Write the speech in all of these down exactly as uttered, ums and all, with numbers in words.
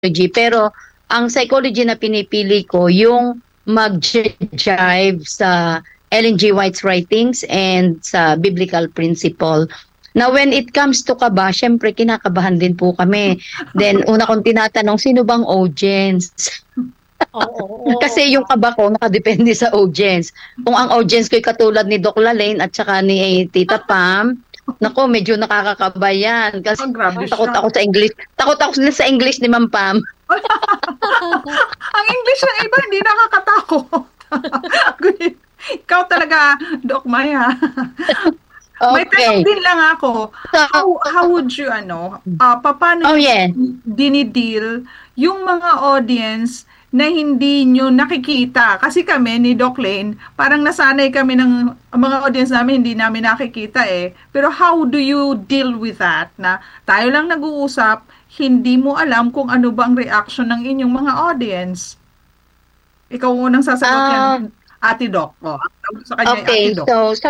psychology. Pero ang psychology na pinipili ko, yung mag-jive sa Ellen G. White's writings and sa biblical principle. Now, when it comes to kaba, syempre kinakabahan din po kami. Then, una kong tinatanong, sino bang audience? Oo, oo, Kasi oo. yung kaba ko, nakadepende sa audience. Kung ang audience ko'y katulad ni Doc Lalaine at saka ni eh, Tita Pam, nako, medyo nakakakaba yan. Kasi Oh, grabe takot siya. ako sa English. Takot ako sa English ni Ma'am Pam. Ang English ng iba, hindi nakakatakot. Ikaw talaga, Doc Maya. May tanong Okay. din lang ako. How, how would you, ano, uh, paano Oh, yeah. dinideal yung mga audience na hindi nyo nakikita? Kasi kami ni Doc Lane, parang nasanay kami ng mga audience namin, hindi namin nakikita eh. Pero how do you deal with that? Na tayo lang nag-uusap, hindi mo alam kung ano bang reaction ng inyong mga audience. Ikaw unang sasagot yan, Ah. Ate Doc. Oh, ang tawag sa kanya ay Okay, Ate Doc. so sa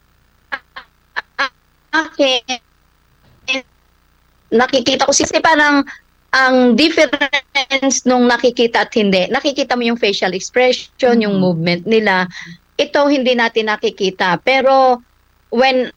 akin, nakikita ko kasi parang ang difference nung nakikita at hindi. Nakikita mo yung facial expression, yung Mhm. movement nila. Ito hindi natin nakikita. Pero when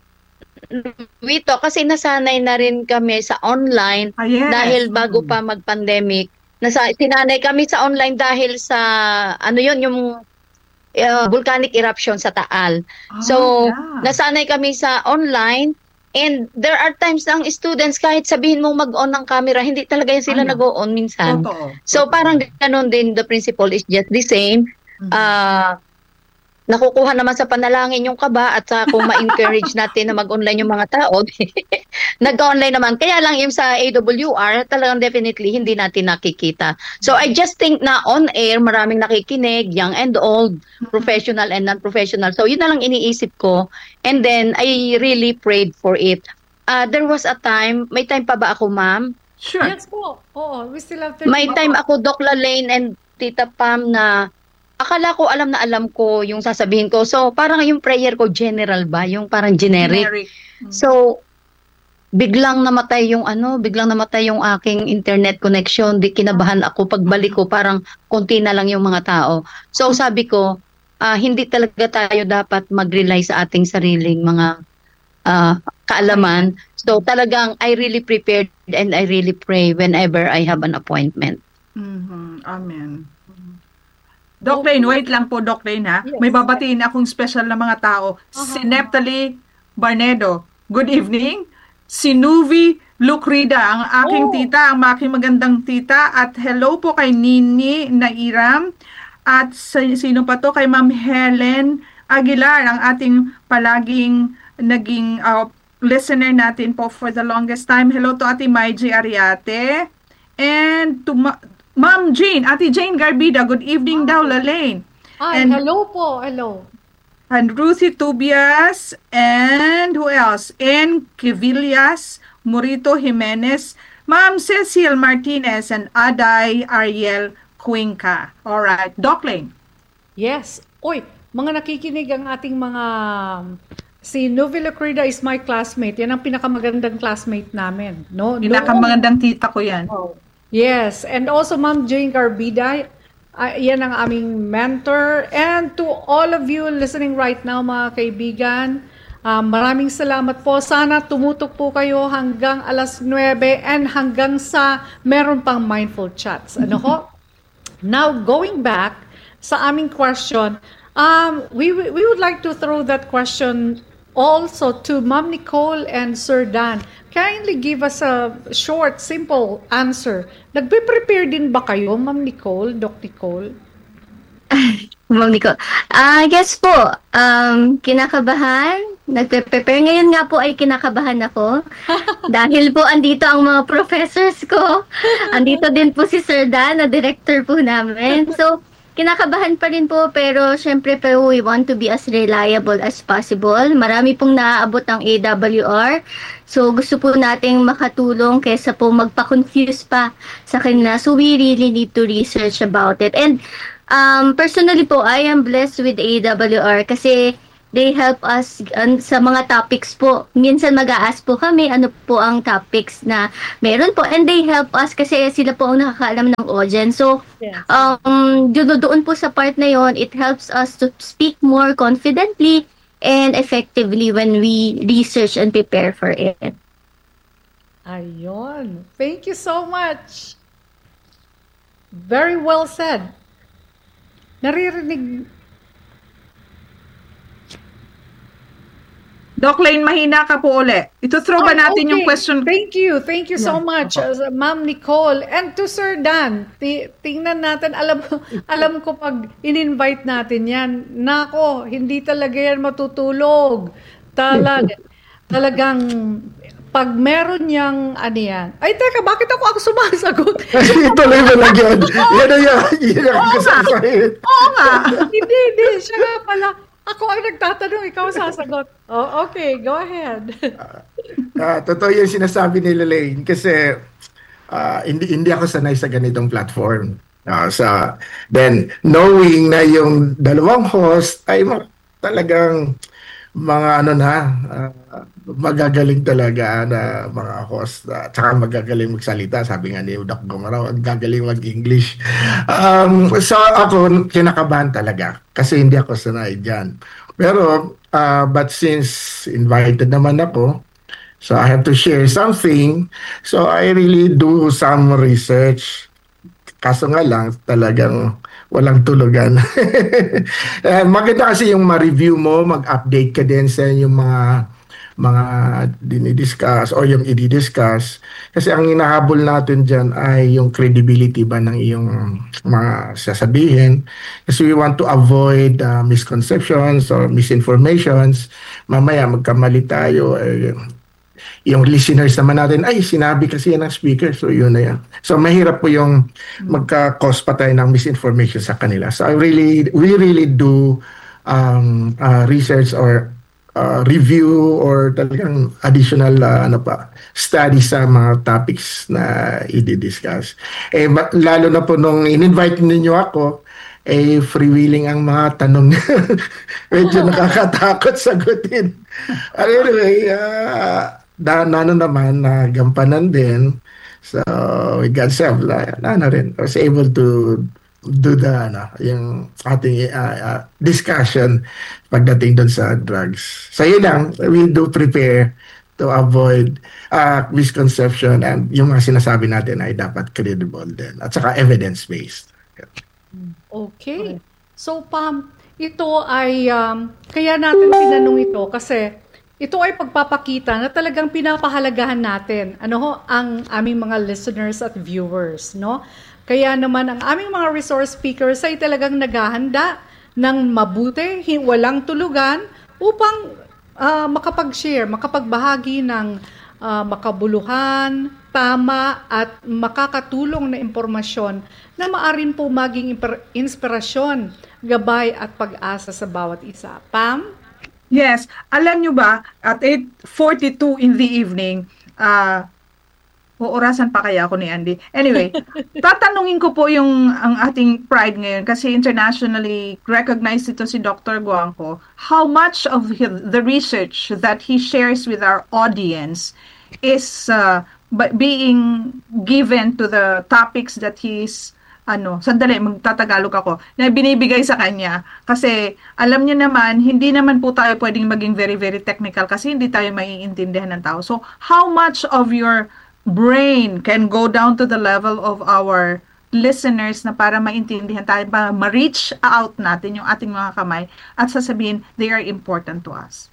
we talk, kasi nasanay na rin kami sa online Ah, yes. dahil bago Mm. pa mag-pandemic, nasa, sinanay kami sa online dahil sa ano yun, yung uh, volcanic eruption sa Taal. Ah, So, yeah. nasanay kami sa online and there are times na ang students kahit sabihin mong mag-on ng camera, hindi talaga yan sila Ano? nag-on minsan. Totoo. So, parang ganun din, the principle is just the same. Mhm. Ah, nakukuha naman sa panalangin yung kaba at sa kung ma-encourage natin na mag-online yung mga tao, nag-online naman. Kaya lang yung sa A W R, talagang definitely hindi natin nakikita. So I just think na on air, maraming nakikinig, young and old, professional and non-professional. So yun na lang iniisip ko. And then I really prayed for it. Uh, there was a time, may time pa ba ako, ma'am? Sure. Yes po. Oo, we still have thirty May time ako, Doc Lalaine and Tita Pam, na akala ko alam na alam ko yung sasabihin ko. So, parang yung prayer ko, general ba? Yung parang generic. Generic. So, biglang namatay yung ano, biglang namatay yung aking internet connection. Di kinabahan ako. Pagbalik ko, parang konti na lang yung mga tao. So, sabi ko, ah, hindi talaga tayo dapat mag-rely sa ating sariling mga ah, kaalaman. So, talagang I really prepared and I really pray whenever I have an appointment. Mhm. Amen. Doc Lane, wait lang po, Doc Lane, ha? Yes. May babatiin akong special na mga tao. Si Neptali Barnedo, good evening. Si Nuvi Lucrida, ang aking Oh. tita, ang aking magandang tita. At hello po kay Nini Nairam. At sa, sino pa to? Kay Ma'am Helen Aguilar, ang ating palaging naging uh, listener natin po for the longest time. Hello to Ate Maiji Ariate. And to Ma- Ma'am Jane, Ate Jane Garbida, good evening daw, Lalaine. Ay, And- hello po. Hello. And Ruthie Tubias, and who else? And Kivillas, Murito Jimenez, Ma'am Cecil Martinez, and Aday Ariel Cuenca. All right, Doc Lane. Yes. Uy, mga nakikinig ang ating mga... Si Novila Crida is my classmate. Yan ang pinakamagandang classmate namin. No? Pinakamagandang tita ko yan. Oh. Yes, and also Ma'am Jane Garbida, uh, yan ang aming mentor. And to all of you listening right now, mga kaibigan, uh, maraming salamat po. Sana tumutok po kayo hanggang alas nuwebe and hanggang sa meron pang mindful chats. Ano ko? Now, going back sa aming question, um, we, we would like to throw that question also to Ma'am Nicole and Sir Dan. Kindly give us a short, simple answer. Nagpe-prepare din ba kayo, Ma'am Nicole, Doc Nicole? Ma'am Nicole. Ah, yes po. Um, kinakabahan. Nagpe-prepare. Ngayon nga po ay kinakabahan ako. Dahil po andito ang mga professors ko. Andito din po si Sir Dan, na director po namin. So, kinakabahan pa rin po, pero syempre po we want to be as reliable as possible. Marami pong naaabot ang A W R. So, gusto po nating makatulong kaysa po magpa-confuse pa sa kanila. So, we really need to research about it. And um, personally po, I am blessed with A W R kasi they help us um, sa mga topics po. Minsan mag-a-ask po kami ano po ang topics na meron po, and they help us kasi sila po ang nakakaalam ng audience. So, Yes. um, doon doon po sa part na yon, it helps us to speak more confidently and effectively when we research and prepare for it. Ayun. Thank you so much. Very well said. Naririnig. Doc Lane, mahina ka po uli. Ito throw ba Ay, natin okay. yung question? Thank you. Thank you so Yeah. much, uh, Ma'am Nicole. And to Sir Dan, ti- tingnan natin, alam, alam ko pag in-invite natin yan, nako, hindi talaga yan matutulog. Talag, talagang, pag meron niyang, ano yan, ay teka, bakit ako ang sumasagot? Ituloy mo lang yan. Yan na yan. Yan ang kasasahin. Oo nga. hindi, hindi. Siya nga pala. Ako ang nagtatanong, ikaw sasagot. Oh, okay, go ahead. Ah, totoo yung sinasabi ni Lelaine kasi ah, hindi hindi ako sanay sa ganitong platform. Ah, sa then knowing na yung dalawang host ay ma- talagang mga ano na ah, magagaling talaga na mga host at saka magagaling magsalita, sabi nga ni Doc Gomaraw, gagaling mag-English. Um, so ako kinakabahan talaga kasi hindi ako sanay dyan. Pero uh, but since invited naman ako, so I have to share something. So I really do some research. Kaso nga lang, talagang walang tulugan. Eh, maganda kasi yung ma-review mo, mag-update ka din sa yung mga mga dinidiscuss o yung i-discuss. Kasi ang hinahabol natin dyan ay yung credibility ba ng iyong mga sasabihin. Kasi we want to avoid uh, misconceptions or misinformations. Mamaya magkamali tayo, eh, yung listeners naman natin, ay, sinabi kasi yan ng speaker. So, yun na yan. So, mahirap po yung magka-cause pa tayo ng misinformation sa kanila. So, I really, we really do um, uh, research or uh, review or talagang additional uh, ano pa, study sa mga topics na i-discuss. Eh, ma- lalo na po nung in-invite ninyo ako, eh, freewheeling ang mga tanong. Medyo nakakatakot sagutin. Anyway, uh, na, na ano naman, na gampanan din. So, with God's help, na, na, na rin. I was able to do the, ano, yung ating uh, uh, discussion pagdating doon sa drugs. So, yun lang, we do prepare to avoid uh, misconception and yung mga sinasabi natin ay dapat credible din at saka evidence-based. Okay. So, Pam, ito ay, um, kaya natin tinanong ito kasi ito ay pagpapakita na talagang pinapahalagahan natin ano ho, ang aming mga listeners at viewers, no? Kaya naman ang aming mga resource speakers ay talagang naghahanda ng mabuti, hi- walang tulugan upang uh, makapag-share, makapagbahagi ng uh, makabuluhan, tama at makakatulong na impormasyon na maaring po maging impar- inspirasyon, gabay at pag-asa sa bawat isa. Pam? Yes. Alam nyo ba, at eight forty-two in the evening, uh, uurasan pa kaya ako ni Andy. Anyway, tatanungin ko po yung ang ating pride ngayon kasi internationally recognized ito si Doctor Guangco. How much of his, the research that he shares with our audience is uh, being given to the topics that he's ano, sandali, magtatagalog ako, na binibigay sa kanya. Kasi, alam niyo naman, hindi naman po tayo pwedeng maging very, very technical kasi hindi tayo maiintindihan ng tao. So, how much of your brain can go down to the level of our listeners na para maintindihan tayo, para ma-reach out natin yung ating mga kamay at sasabihin, they are important to us.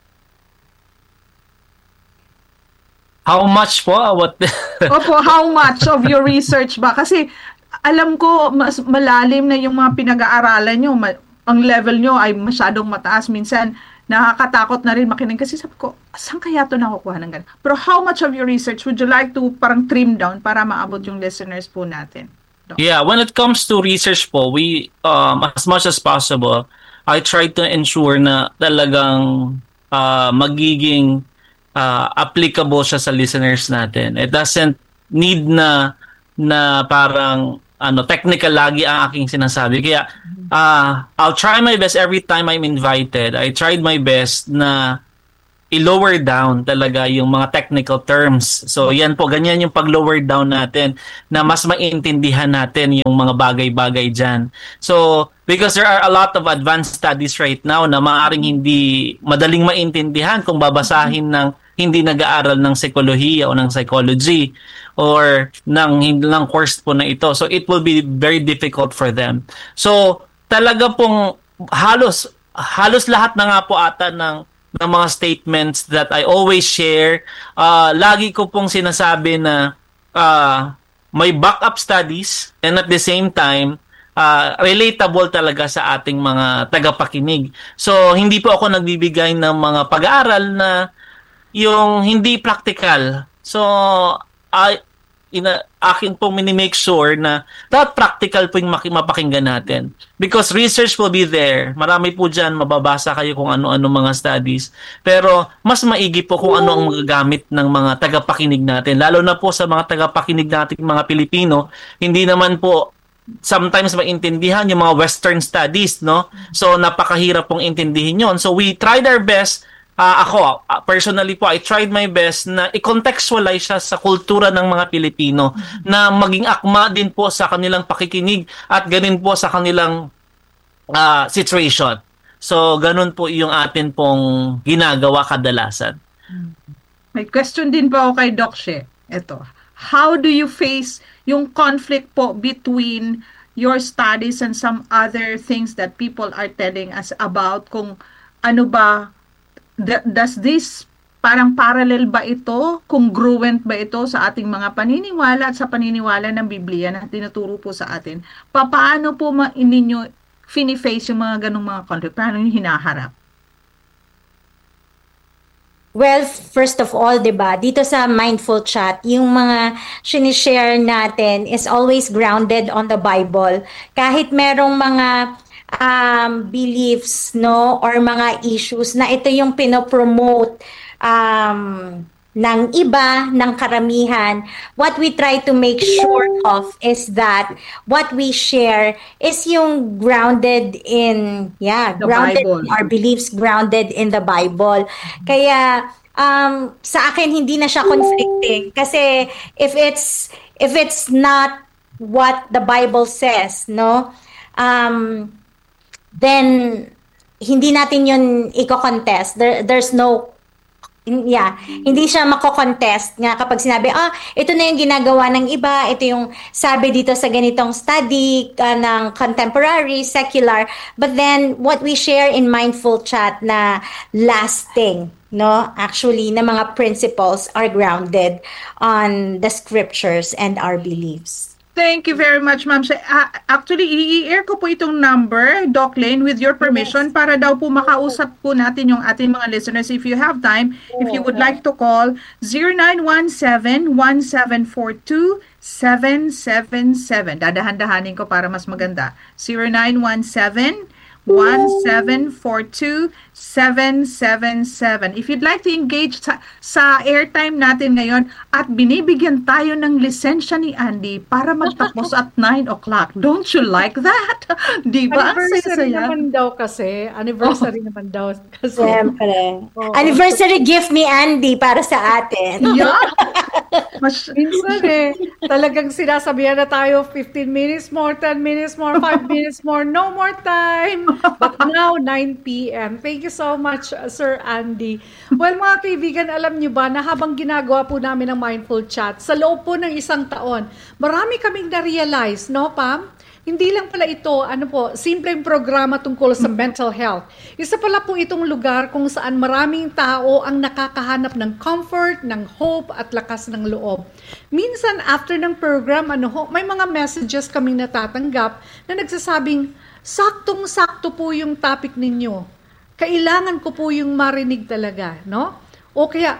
How much po? What? Opo, how much of your research ba? Kasi, alam ko, mas malalim na yung mga pinag-aaralan nyo. Ma- ang level nyo ay masyadong mataas. Minsan, nakakatakot na rin makinig. Kasi sabi ko, saan kaya ito nakukuha ng ganun? Pero how much of your research would you like to parang trim down para maabot yung listeners po natin? Doc? Yeah, when it comes to research po, we, um, as much as possible, I try to ensure na talagang uh, magiging uh, applicable siya sa listeners natin. It doesn't need na na parang ano technical lagi ang aking sinasabi. Kaya uh, I'll try my best every time I'm invited. I tried my best na i-lower down talaga yung mga technical terms. So yan po, ganyan yung pag-lower down natin na mas maintindihan natin yung mga bagay-bagay dyan. So because there are a lot of advanced studies right now na maaaring hindi madaling maintindihan kung babasahin ng hindi nag-aaral ng psikolohiya o ng psychology or ng hindi lang course po na ito. So it will be very difficult for them. So talaga pong halos halos lahat na nga po ata ng ng mga statements that I always share, uh, lagi ko pong sinasabi na uh, may backup studies and at the same time, uh, relatable talaga sa ating mga tagapakinig. So, hindi po ako nagbibigay ng mga pag-aaral na yung hindi practical. So, I, ina, akin pong mini-make sure na dapat practical po yung mapakinggan natin. Because research will be there. Marami po dyan, mababasa kayo kung ano-ano mga studies. Pero mas maigi po kung ano ang magagamit ng mga tagapakinig natin. Lalo na po sa mga tagapakinig natin mga Pilipino, hindi naman po sometimes maintindihan yung mga Western studies, no? So, napakahirap pong intindihin yon. So, we tried our best. Uh, ako, uh, personally po, I tried my best na i-contextualize siya sa kultura ng mga Pilipino na maging akma din po sa kanilang pakikinig at ganun po sa kanilang uh, situation. So, ganun po yung atin pong ginagawa kadalasan. May question din po ako kay Doc She. Ito. How do you face yung conflict po between your studies and some other things that people are telling us about kung ano ba does this parang parallel ba ito, congruent ba ito sa ating mga paniniwala at sa paniniwala ng Biblia na tinuturo po sa atin? Paano po ma- ninyo fini-face yung mga ganong mga conflict? Paano yung hinaharap? Well, first of all, 'di ba, dito sa Mindful Chat, yung mga sinishare natin is always grounded on the Bible. Kahit merong mga um, beliefs, no, or mga issues na ito yung pinopromote um, ng iba, ng karamihan, what we try to make sure of is that what we share is yung grounded in, yeah, The grounded Bible. in our beliefs, grounded in the Bible. Kaya, um, sa akin, hindi na siya conflicting. Kasi, if it's, if it's not what the Bible says, no, um, then hindi natin yun i-contest. There, there's no, yeah, hindi siya mako-contest nga kapag sinabi, ah, ito na yung ginagawa ng iba, ito yung sabi dito sa ganitong study uh, ng contemporary, secular, but then what we share in Mindful Chat na lasting, no, actually, na mga principles are grounded on the scriptures and our beliefs. Thank you very much, ma'am. Uh, actually, i-air ko po itong number, Doc Lane, with your permission, yes, para daw po makausap po natin yung ating mga listeners. If you have time, if you would like to call, zero nine one seven, one seven four two, seven seven seven. Dadahan-dahanin ko para mas maganda. zero nine one seven, one seven four two, seven seven seven. If you'd like to engage sa, sa airtime natin ngayon at binibigyan tayo ng lisensya ni Andy para magtapos at nine o'clock. Don't you like that? Di ba? Anniversary naman daw kasi. Anniversary oh. naman daw kasi. Siyempre. Oh. Anniversary gift ni Andy para sa atin. Yeah. Mas, minsan eh, talagang sinasabihan na tayo fifteen minutes more, ten minutes more, five minutes more, no more time. But now, nine p.m. Thank you so much, Sir Andy. Well, mga kaibigan, alam nyo ba na habang ginagawa po namin ang Mindful Chat, sa loob po ng isang taon, marami kaming na-realize, no, Pam? Hindi lang pala ito, ano po, simpleng programa tungkol sa mental health. Isa pala po itong lugar kung saan maraming tao ang nakakahanap ng comfort, ng hope at lakas ng loob. Minsan, after ng program, ano ho, may mga messages kaming natatanggap na nagsasabing, saktong-sakto po yung topic ninyo. Kailangan ko po yung marinig talaga, no? O kaya,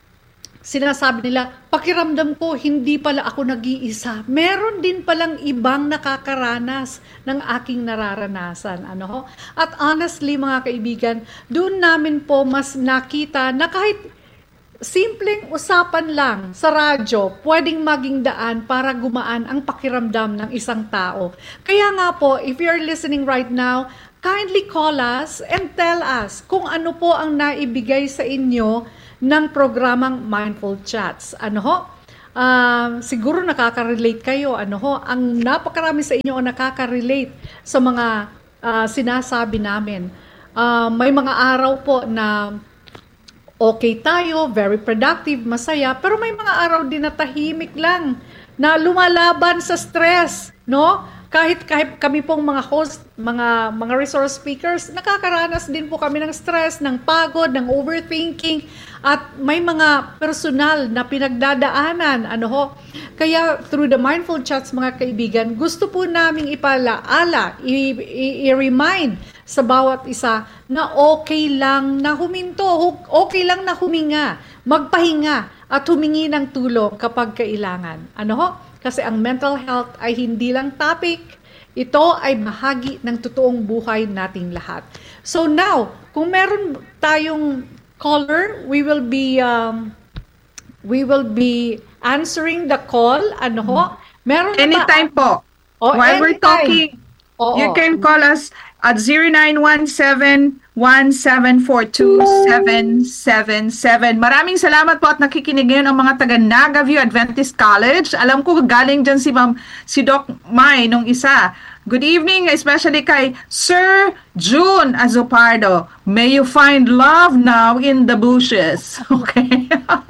sinasabi nila, pakiramdam ko, hindi pala ako nag-iisa. Meron din palang ibang nakakaranas ng aking nararanasan. Ano ho? At honestly, mga kaibigan, doon namin po mas nakita na kahit simpleng usapan lang sa radyo, pwedeng maging daan para gumaan ang pakiramdam ng isang tao. Kaya nga po, if you're listening right now, kindly call us and tell us kung ano po ang naibigay sa inyo ng programang Mindful Chats. Ano ho? Uh, siguro nakaka-relate kayo. Ano ho? Ang napakarami sa inyo ang nakaka-relate sa mga uh, sinasabi namin. Uh, may mga araw po na okay tayo, very productive, masaya, pero may mga araw din na tahimik lang, na lumalaban sa stress, no? Kahit, kahit kami pong mga host, mga, mga resource speakers, nakakaranas din po kami ng stress, ng pagod, ng overthinking, at may mga personal na pinagdadaanan, ano ho? Kaya through the Mindful Chats, mga kaibigan, gusto po naming ipalaala, i- i- i-remind sa bawat isa na okay lang na huminto, okay lang na huminga, magpahinga at humingi ng tulong kapag kailangan. Ano ho? Kasi ang mental health ay hindi lang topic, ito ay bahagi ng totoong buhay nating lahat. So now, kung meron tayong caller, we will be um, we will be answering the call. Ano ho? Meron anytime ba? po. Oh, While anytime. We're talking, Oo. You can call us at zero nine one seven, one seven four two, seven seven seven. Maraming salamat po at nakikinig ngayon ang mga taga Naga View Adventist College. Alam ko galing dyan si Ma'am, si Doc Mai nung isa. Good evening, especially kay Sir June Azopardo. May you find love now in the bushes. Okay.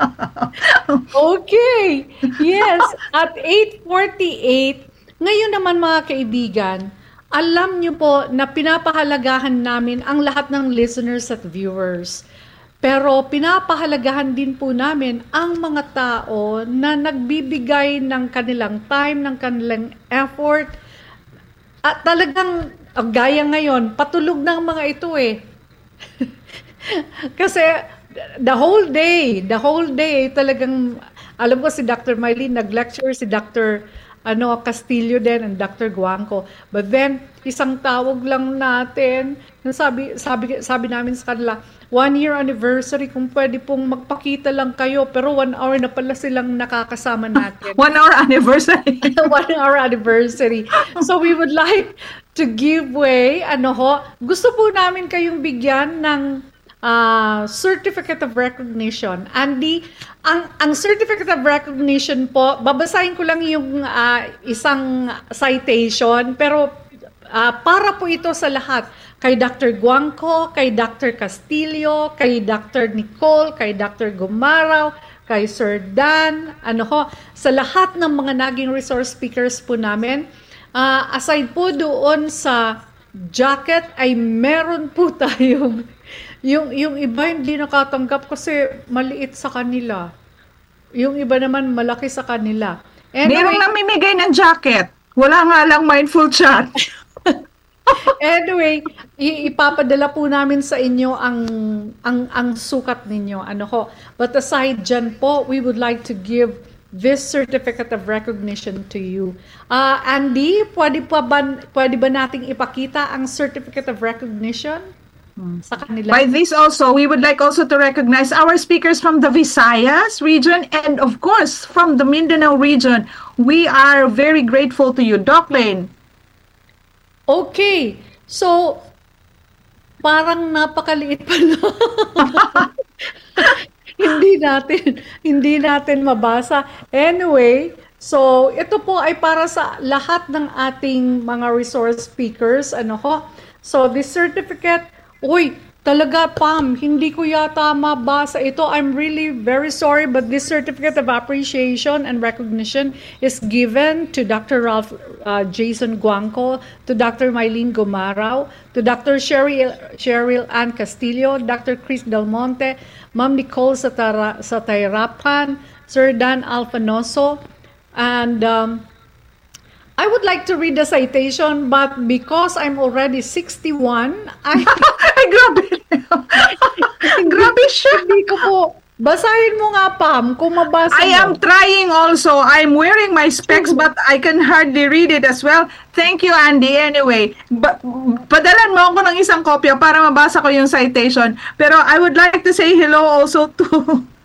Okay. Yes. At eight forty-eight, ngayon naman mga kaibigan, alam niyo po na pinapahalagahan namin ang lahat ng listeners at viewers. Pero pinapahalagahan din po namin ang mga tao na nagbibigay ng kanilang time, ng kanilang effort. At talagang, oh, gaya ngayon, patulog ng mga ito eh. Kasi the whole day, the whole day, talagang, alam ko si Doctor Mylene, nag-lecture si Doctor ano, Castillo din and Doctor Guangco. But then, isang tawag lang natin, sabi, sabi, sabi namin sa kanila, one year anniversary, kung pwede pong magpakita lang kayo, pero one hour na pala silang nakakasama natin. One hour anniversary. One hour anniversary. So we would like to give way, ano ho, gusto po namin kayong bigyan ng uh, Certificate of Recognition. Andy, ang, ang Certificate of Recognition po, babasahin ko lang yung uh, isang citation, pero uh, para po ito sa lahat. Kay Doctor Guangco, kay Doctor Castillo, kay Doctor Nicole, kay Doctor Gumaraw, kay Sir Dan, ano ho, sa lahat ng mga naging resource speakers po namin. Uh, aside po doon sa jacket, ay meron po tayong, yung, yung iba hindi nakatanggap kasi maliit sa kanila. Yung iba naman malaki sa kanila. Anyway, merong namimigay ng jacket. Wala nga lang Mindful Chat. Anyway, i- ipapadala po namin sa inyo ang ang ang sukat ninyo. Ano ho? But aside dyan po, we would like to give this certificate of recognition to you. Uh, Andy, pwede pa ba, pwede ba nating ipakita ang certificate of recognition sa kanila? By this also, we would like also to recognize our speakers from the Visayas region and of course from the Mindanao region. We are very grateful to you. Doc Lane. Okay. So, parang napakaliit pa na. hindi natin, hindi natin mabasa. Anyway, so ito po ay para sa lahat ng ating mga resource speakers. Ano ho? So, this certificate, uy, talaga, Pam, hindi ko yata mabasa ito. I'm really very sorry, but this certificate of appreciation and recognition is given to Doctor Ralph uh, Jason Guangco, to Doctor Mylene Gumaraw, to Doctor Cheryl, Cheryl Ann Castillo, Doctor Chris Del Monte, Ma'am Nicole Satara, Satayrapan, Sir Dan Alfanoso, and um, I would like to read the citation, but because I'm already sixty-one, I... Ay, grabe. Grabe siya. Hindi ko po... Basahin mo nga, Pam, kung mabasa I mo. am trying also. I'm wearing my specs, but I can hardly read it as well. Thank you, Andy. Anyway, ba- padalan mo ako ng isang kopya para mabasa ko yung citation. Pero I would like to say hello also to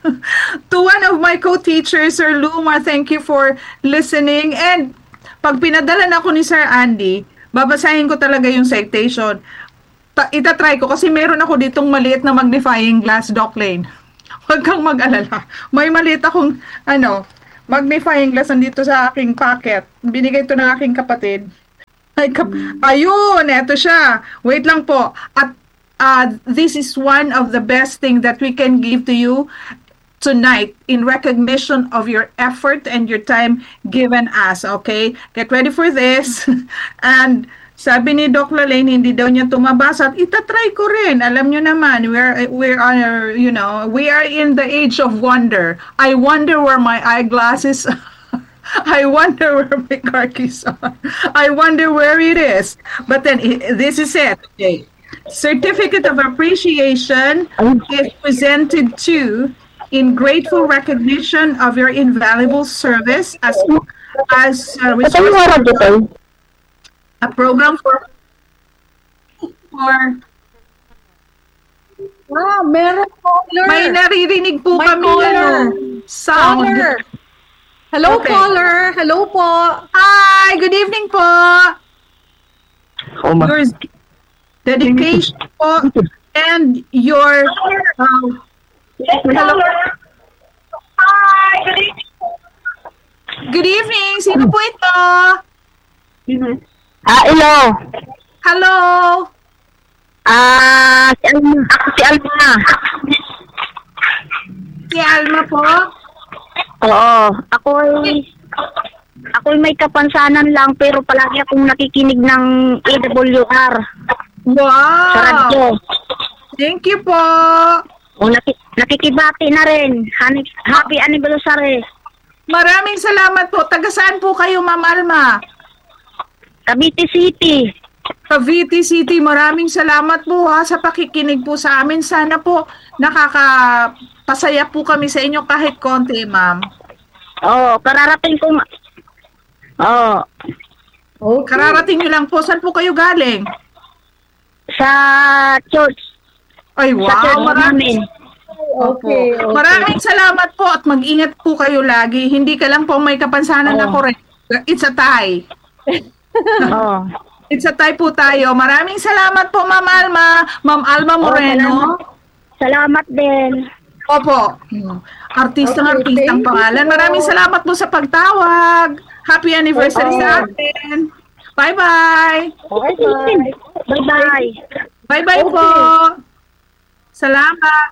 To one of my co-teachers, Sir Lumar, thank you for listening. And pag pinadala na ako ni Sir Andy, babasahin ko talaga yung citation. Ta- itatry ko kasi meron ako ditong maliit na magnifying glass, Doc Lane. Huwag kang mag-alala. May maliit akong ano, magnifying glass nandito sa aking pocket. Binigay ito ng aking kapatid. Ay, kap- ayun, eto siya. Wait lang po. At uh, this is one of the best thing that we can give to you tonight in recognition of your effort and your time given us, okay? Get ready for this. And sabi ni Doc Lalaine, hindi daw niya tumabasa at itatry ko rin. Alam niyo naman, we're, we're on, you know, we are in the age of wonder. I wonder where my eyeglasses I wonder where my car keys are. I wonder where it is. But then, this is it. Okay. Certificate of Appreciation is presented to in grateful recognition of your invaluable service as as a resource, a program for for Ah, meron caller. may naririnig po May kami caller. ano, sound. Caller. Hello, Okay. caller. Hello po. Hi, good evening po. Your dedication po and your uh, hello. Hi, good evening. Good evening. Sino po ito? Ah, hello. Hello. Ah, si Alma. Ako si Alma. Si Alma po. Oo, ako ay ako ay may kapansanan lang pero palagi akong nakikinig ng A W R Wow. sa radyo. Thank you po. O naki, nakikibati na rin. Happy, happy anniversary. Maraming salamat po. Taga saan po kayo, Ma'am Alma? Cavite City. Cavite City, maraming salamat po ha sa pakikinig po sa amin. Sana po nakakapasaya po kami sa inyo kahit konti, ma'am. Oo, kararating ko. ma- Oo, Okay. Kararating nyo lang po. Saan po kayo galing? sa church. Ay, Sa wow. church Maraming, namin. Opo. Okay, okay. Maraming salamat po at mag-ingat po kayo lagi. Hindi ka lang po may kapansanan Oh. ako rin. It's a tie. Oo. It's a tie po tayo. Maraming salamat po, Ma'am Alma. Ma'am Alma Oo, Moreno. Salamat din. Opo. Artistang Okay, artistang thank you pangalan. po. Maraming salamat po sa pagtawag. Happy anniversary Oo. sa atin. Bye-bye. Bye-bye. Bye-bye. Bye-bye Okay. po. Salamat.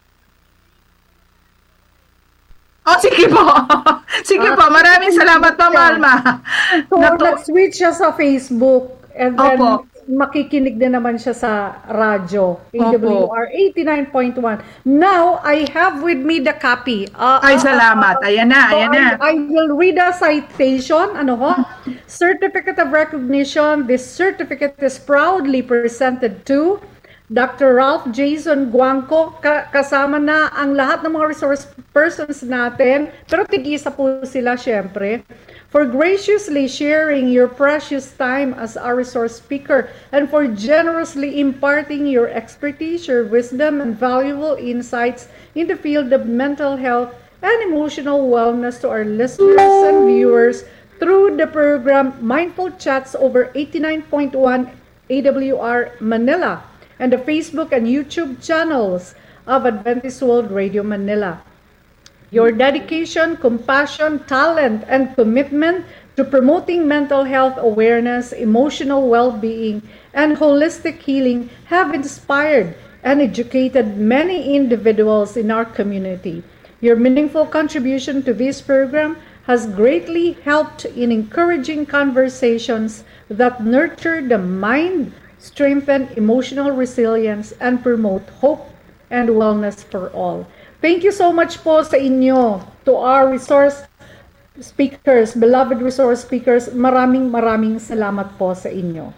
Oh, sige po. Sige Ah, po. Maraming salamat po, siya. Malma. So, Natu- nag-switch siya sa Facebook and then Opo. makikinig din naman siya sa radyo, A Opo. W R eighty-nine point one. Now, I have with me the copy. Uh, Ay, uh, salamat. Ayan na, So ayan na. I, I will read a citation. Ano ho? Certificate of Recognition. This certificate is proudly presented to Doctor Ralph Jason Guangco. Ka- kasama na ang lahat ng mga resource persons natin. Pero tig-isa po sila syempre. For graciously sharing your precious time as our resource speaker and for generously imparting your expertise, your wisdom, and valuable insights in the field of mental health and emotional wellness to our listeners and viewers through the program Mindful Chats over eighty-nine point one A W R Manila and the Facebook and YouTube channels of Adventist World Radio Manila. Your dedication, compassion, talent, and commitment to promoting mental health awareness, emotional well-being, and holistic healing have inspired and educated many individuals in our community. Your meaningful contribution to this program has greatly helped in encouraging conversations that nurture the mind, strengthen emotional resilience, and promote hope and wellness for all. Thank you so much po sa inyo, to our resource speakers, beloved resource speakers. Maraming maraming salamat po sa inyo.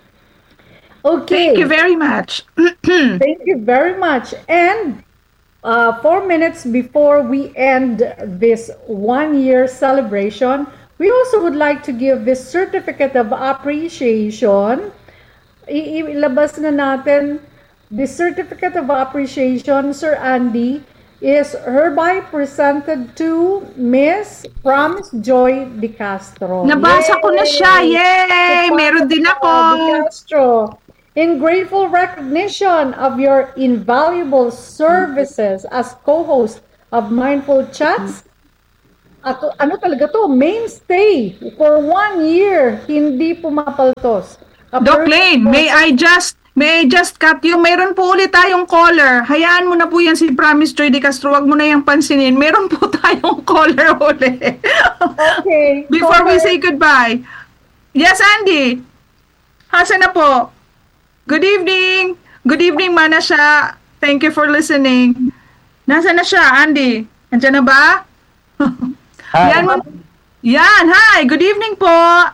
Okay. Thank you very much. Thank you very much. And uh, four minutes before we end this one-year celebration, we also would like to give this certificate of appreciation. I- ilabas na natin the certificate of appreciation, Sir Andy. is hereby presented to Miss Promise Joy De Castro. Nabasa ko na siya. Yay! Meron din ako. De Castro. In grateful recognition of your invaluable services as co-host of Mindful Chats, at ano talaga to, mainstay for one year, hindi pumapaltos. A Doc Lane, may I just May I just cut you? Mayroon po ulit tayong caller. Hayaan mo na po yan si Promise Joy De Castro. Huwag mo na yung pansinin. Meron po tayong caller ulit. Okay. Before caller. we say goodbye. Yes, Andy. Hasa na po? Good evening. Good evening, Mana siya. Thank you for listening. Nasa na siya, Andy? Andiyan na ba? Hi. Yan, mo- yan, hi. Good evening po.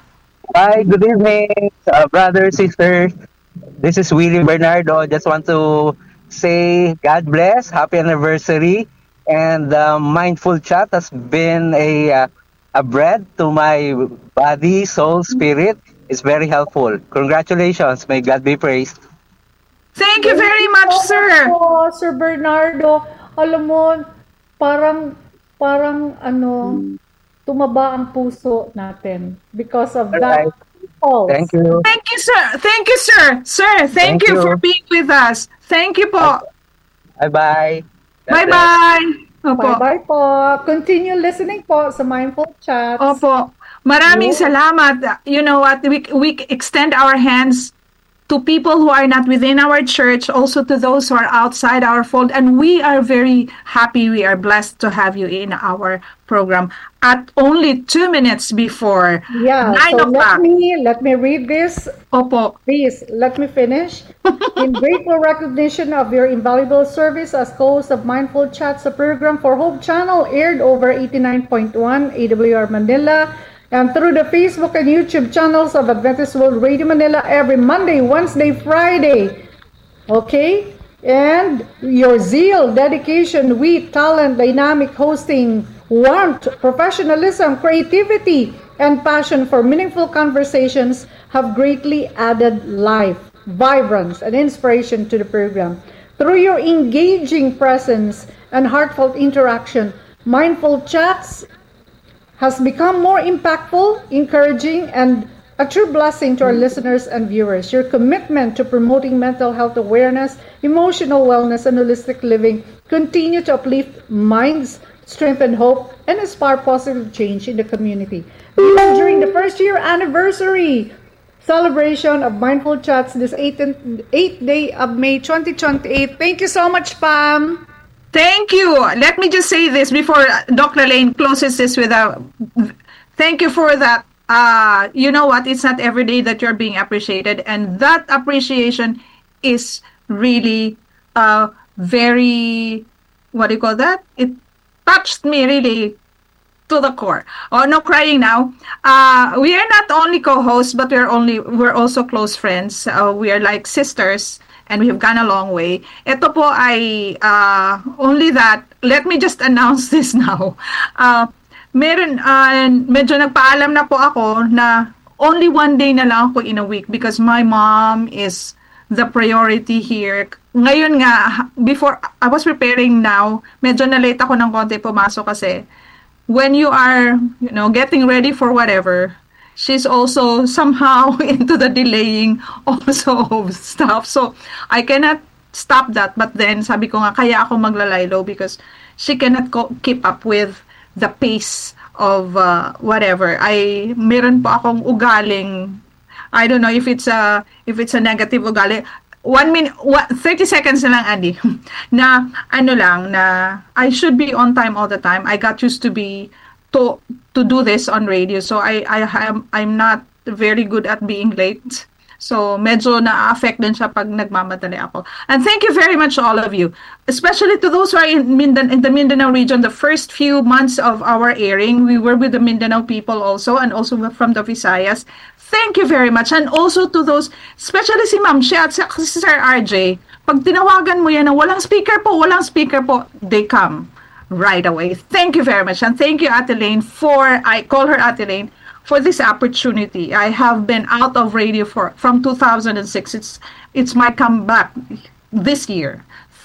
Hi, good evening, uh, brothers, sisters. This is Willie Bernardo. Just want to say God bless, happy anniversary, and uh, Mindful Chat has been a uh, a bread to my body, soul, spirit. It's very helpful. Congratulations. May God be praised. Thank you very much, sir. Oh, Sir Bernardo, alam mo, parang, parang ano, tumaba ang puso natin because of that. Alright. Oh. Thank you. Thank you, sir. Thank you, sir. Sir, thank, Thank you, you. for being with us. Thank you po. Bye-bye. God bless. Bye-bye. Opo. Bye-bye po. Continue listening po sa Mindful Chats. Opo. Maraming salamat. You know what? We, we extend our hands to people who are not within our church, also to those who are outside our fold. And we are very happy, we are blessed to have you in our program at only two minutes before Yeah, nine so o'clock. let me, let me read this. Opo. Please, let me finish. In grateful recognition of your invaluable service as co-host of Mindful Chats, a program for Hope Channel aired over eighty-nine point one A W R Manila and through the Facebook and YouTube channels of Adventist World Radio Manila every Monday, Wednesday, Friday. Okay? And your zeal, dedication, wit, talent, dynamic hosting, warmth, professionalism, creativity, and passion for meaningful conversations have greatly added life, vibrance, and inspiration to the program. Through your engaging presence and heartfelt interaction, Mindful Chats has become more impactful, encouraging, and a true blessing to our listeners and viewers. Your commitment to promoting mental health awareness, emotional wellness, and holistic living continue to uplift minds, strengthen hope, and inspire positive change in the community. Even during the first year anniversary celebration of Mindful Chats this eighth, eighth day of May twenty twenty-eight. Thank you so much, Pam. Thank you. Let me just say this before Doctor Lane closes this with a thank you for that. Uh, you know what? It's not every day that you're being appreciated, and that appreciation is really uh, very, what do you call that? It touched me really to the core. Oh, no crying now. Uh, we are not only co-hosts, but we're only we're also close friends. Uh, we are like sisters. And we have gone a long way. Ito po ay uh, only that, let me just announce this now. Uh, meron, uh, medyo nagpaalam na po ako na only one day na lang ako in a week because my mom is the priority here. Ngayon nga, before I was preparing now, medyo na late ako ng konti pumasok kasi when you are, you know, getting ready for whatever, she's also somehow into the delaying also of stuff. So, I cannot stop that. But then, sabi ko nga, kaya ako maglalaylo because she cannot co- keep up with the pace of uh, whatever. I, meron po akong ugaling, I don't know if it's a, if it's a negative ugali. One minute, what, thirty seconds na lang, Andy. na, ano lang, na I should be on time all the time. I got used to be to to do this on radio, so I I am I'm not very good at being late. So medyo na-affect din siya pag nagmamadali ako. And thank you very much all of you, especially to those who are in Mindan in the Mindanao region. The first few months of our airing, we were with the Mindanao people also, and also from the Visayas. Thank you very much, and also to those, especially si Ma'am Shea at si Sir R J. Pag tinawagan mo yan na walang speaker po, walang speaker po, they come right away. Thank you very much. And thank you, Ate Lane, for, I call her Ate Lane, for this opportunity. I have been out of radio for from two thousand six. It's it's my comeback this year.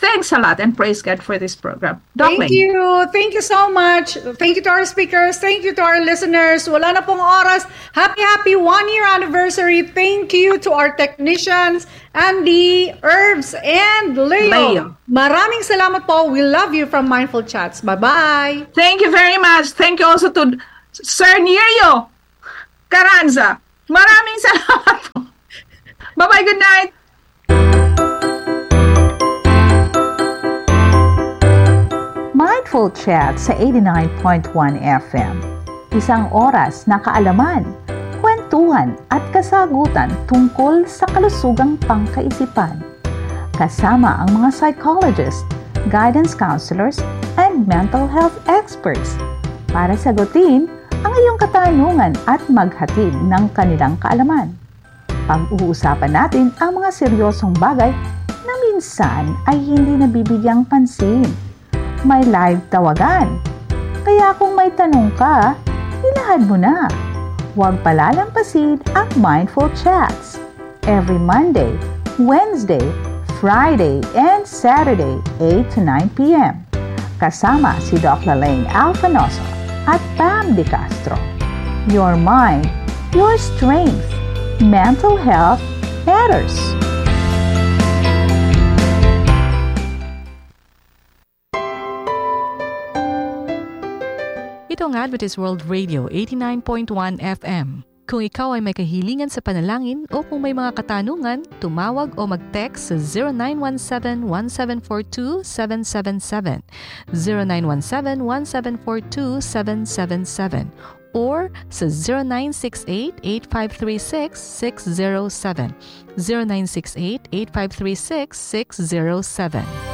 Thanks a lot and praise God for this program. Doc Thank Lane. you. Thank you so much. Thank you to our speakers. Thank you to our listeners. Wala na pong oras. Happy, happy one-year anniversary. Thank you to our technicians, Andy, Herbs, and Leo. Leo. Maraming salamat po. We love you from Mindful Chats. Bye-bye. Thank you very much. Thank you also to Sir Nirio Carranza. Maraming salamat po. Bye-bye. Good night. Mindful Chat sa eighty-nine point one F M. Isang oras na kaalaman, kwentuhan at kasagutan tungkol sa kalusugang pangkaisipan. Kasama ang mga psychologists, guidance counselors, and mental health experts para sagutin ang iyong katanungan at maghatid ng kanilang kaalaman. Pag-uusapan natin ang mga seryosong bagay na minsan ay hindi nabibigyang pansin. May live tawagan. Kaya kung may tanong ka, ilahad mo na. Huwag palalampasin ang Mindful Chats. Every Monday, Wednesday, Friday, and Saturday, eight to nine p.m. Kasama si Doctor Lane Alfanoso at Pam De Castro. Your mind, your strength. Mental health matters. Ito ang Adventist World Radio eighty-nine point one F M. Kung ikaw ay may kahilingan sa panalangin o kung may mga katanungan, tumawag o mag-text sa zero nine one seven, one seven four two, seven seven seven, zero nine one seven, one seven four two, seven seven seven, or sa zero nine six eight, eight five three six, six zero seven, zero nine six eight, eight five three six, six zero seven.